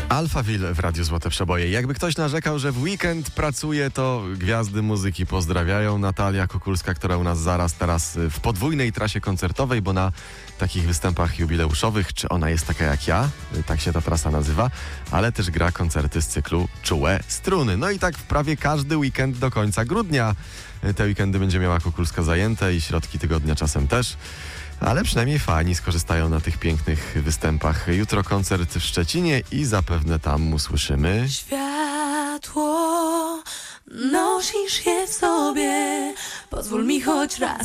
Alphaville w Radiu Złote Przeboje. Jakby ktoś narzekał, że w weekend pracuje, to gwiazdy muzyki pozdrawiają. Natalia Kukulska, która u nas zaraz teraz w podwójnej trasie koncertowej, bo na takich występach jubileuszowych, czy ona jest taka jak ja, tak się ta trasa nazywa, ale też gra koncerty z cyklu Czułe Struny. No i tak w prawie każdy weekend do końca grudnia. Te weekendy będzie miała Kukulska zajęte i środki tygodnia czasem też. Ale przynajmniej fani skorzystają na tych pięknych występach. Jutro koncert w Szczecinie i zapewne tam usłyszymy. Światło, nosisz je w sobie, pozwól mi choć raz